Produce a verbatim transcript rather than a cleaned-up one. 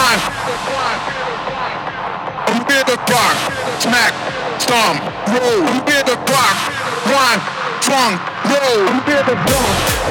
one. Rear the clock, smack, stomp, roll. Rear the clock, one, trunk, roll. Rear the clock.